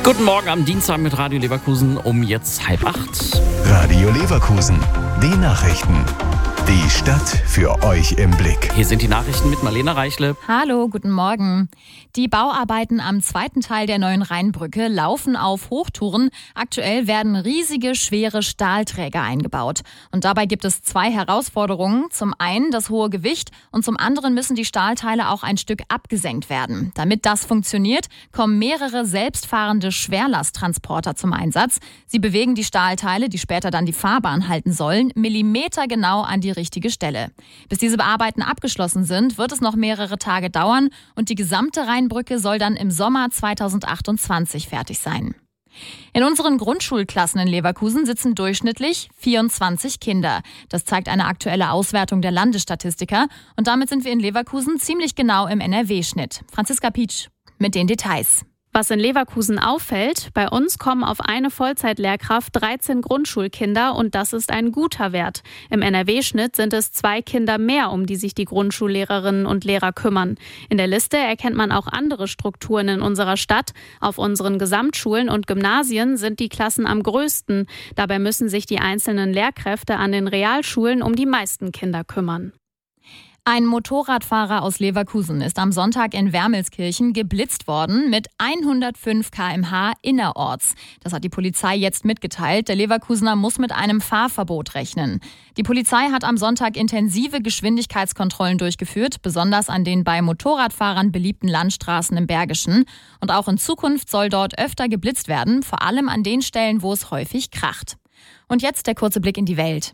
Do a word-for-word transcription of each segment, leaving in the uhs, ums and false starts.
Guten Morgen am Dienstag mit Radio Leverkusen um jetzt halb acht. Radio Leverkusen, die Nachrichten. Die Stadt für euch im Blick. Hier sind die Nachrichten mit Marlena Reichle. Hallo, guten Morgen. Die Bauarbeiten am zweiten Teil der neuen Rheinbrücke laufen auf Hochtouren. Aktuell werden riesige, schwere Stahlträger eingebaut. Und dabei gibt es zwei Herausforderungen. Zum einen das hohe Gewicht und zum anderen müssen die Stahlteile auch ein Stück abgesenkt werden. Damit das funktioniert, kommen mehrere selbstfahrende Schwerlasttransporter zum Einsatz. Sie bewegen die Stahlteile, die später dann die Fahrbahn halten sollen, millimetergenau an die richtige Stelle. Bis diese Bearbeiten abgeschlossen sind, wird es noch mehrere Tage dauern und die gesamte Rheinbrücke soll dann im Sommer zweitausendachtundzwanzig fertig sein. In unseren Grundschulklassen in Leverkusen sitzen durchschnittlich vierundzwanzig Kinder. Das zeigt eine aktuelle Auswertung der Landesstatistiker und damit sind wir in Leverkusen ziemlich genau im N R W-Schnitt. Franziska Pietsch mit den Details. Was in Leverkusen auffällt, bei uns kommen auf eine Vollzeitlehrkraft dreizehn Grundschulkinder und das ist ein guter Wert. Im N R W-Schnitt sind es zwei Kinder mehr, um die sich die Grundschullehrerinnen und Lehrer kümmern. In der Liste erkennt man auch andere Strukturen in unserer Stadt. Auf unseren Gesamtschulen und Gymnasien sind die Klassen am größten. Dabei müssen sich die einzelnen Lehrkräfte an den Realschulen um die meisten Kinder kümmern. Ein Motorradfahrer aus Leverkusen ist am Sonntag in Wermelskirchen geblitzt worden mit hundertfünf Kilometer pro Stunde innerorts. Das hat die Polizei jetzt mitgeteilt. Der Leverkusener muss mit einem Fahrverbot rechnen. Die Polizei hat am Sonntag intensive Geschwindigkeitskontrollen durchgeführt, besonders an den bei Motorradfahrern beliebten Landstraßen im Bergischen. Und auch in Zukunft soll dort öfter geblitzt werden, vor allem an den Stellen, wo es häufig kracht. Und jetzt der kurze Blick in die Welt.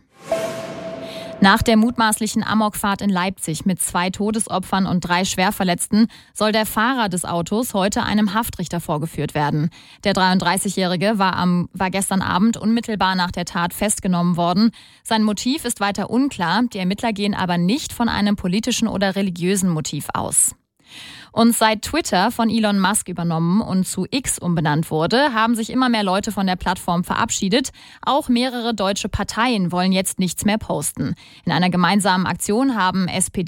Nach der mutmaßlichen Amokfahrt in Leipzig mit zwei Todesopfern und drei Schwerverletzten soll der Fahrer des Autos heute einem Haftrichter vorgeführt werden. Der dreiunddreißigjährige war, am, war gestern Abend unmittelbar nach der Tat festgenommen worden. Sein Motiv ist weiter unklar, die Ermittler gehen aber nicht von einem politischen oder religiösen Motiv aus. Und seit Twitter von Elon Musk übernommen und zu X umbenannt wurde, haben sich immer mehr Leute von der Plattform verabschiedet. Auch mehrere deutsche Parteien wollen jetzt nichts mehr posten. In einer gemeinsamen Aktion haben S P D